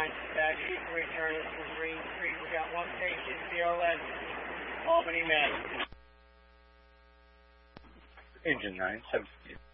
back return us to Green Street. We got one patient, CLS, Albany, Mass. Engine 9, 7.